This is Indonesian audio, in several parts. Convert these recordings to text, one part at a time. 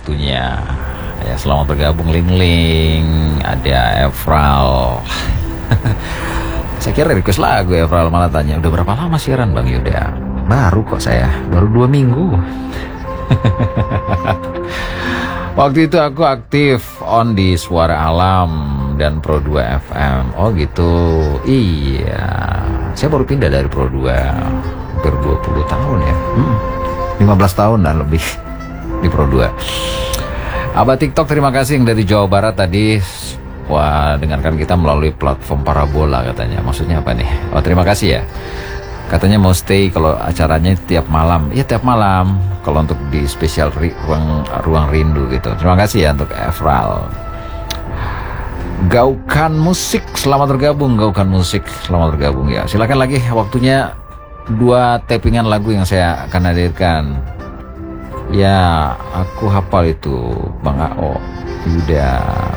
waktunya. Ya, selamat bergabung Ling Ling, ada Efral. Saya kira request lagu Efral, malah tanya, udah berapa lama siaran Bang Yuda? Baru kok saya, baru 2 minggu. Waktu itu aku aktif on di Suara Alam dan Pro 2 FM. Oh gitu. Iya. Saya baru pindah dari Pro 2 hampir 20 tahun ya. 15 tahun dan lebih di Pro 2. Abah TikTok, terima kasih yang dari Jawa Barat tadi. Wah, dengarkan kita melalui platform Parabola katanya. Maksudnya apa nih? Oh, terima kasih ya. Katanya mau stay kalau acaranya tiap malam. Ya tiap malam. Kalau untuk di spesial ruang rindu gitu. Terima kasih ya untuk Efral. Gaukan Musik, selamat bergabung. Gaukan Musik, selamat bergabung ya. Silakan lagi, waktunya 2 tappingan lagu yang saya akan hadirkan. Ya, aku hafal itu Bang Ao Yuda.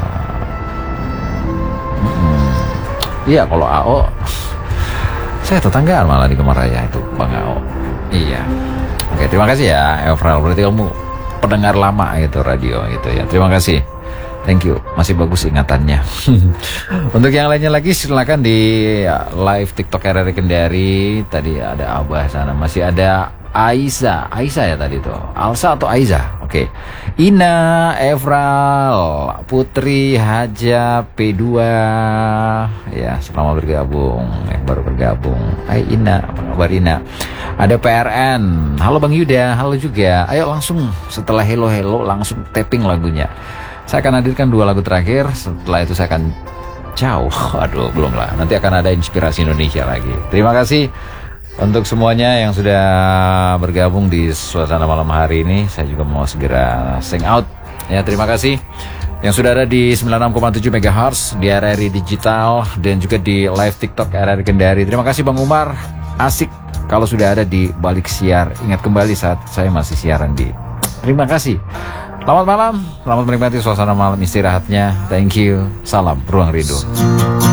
Iya, kalau Ao saya tetanggaan malah di Kemaraya itu Bang Ao. Iya. Oke, terima kasih ya Efral. Berarti kamu pendengar lama gitu radio gitu ya. Terima kasih. Thank you. Masih bagus ingatannya. Untuk yang lainnya lagi silakan di live TikTok RRI Kendari. Tadi ada Abah sana. Masih ada Aiza ya tadi tuh. Alsa atau Aiza? Oke. Ina, Efral, Putri, Haja, P2. Ya, selamat bergabung. Yang baru bergabung. Hai Ina, apa kabar Ina? Ada PRN. Halo Bang Yuda, halo juga. Ayo langsung setelah hello langsung tapping lagunya. Saya akan hadirkan 2 lagu terakhir. Setelah itu saya akan ciao. Aduh, belum lah. Nanti akan ada Inspirasi Indonesia lagi. Terima kasih untuk semuanya yang sudah bergabung di suasana malam hari ini. Saya juga mau segera sing out. Ya, terima kasih yang sudah ada di 96,7 MHz di RRI Digital dan juga di live TikTok RRI Kendari. Terima kasih Bang Umar. Asik kalau sudah ada di balik siar. Ingat kembali saat saya masih siaran di. Terima kasih. Selamat malam, selamat menikmati suasana malam istirahatnya. Thank you. Salam Ruang Rindu.